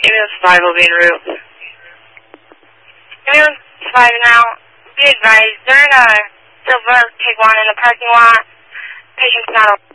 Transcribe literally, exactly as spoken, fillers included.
Ambulance five will be en route. Ambulance five now. Be advised, they're in a silver take one in the parking lot. Patient's not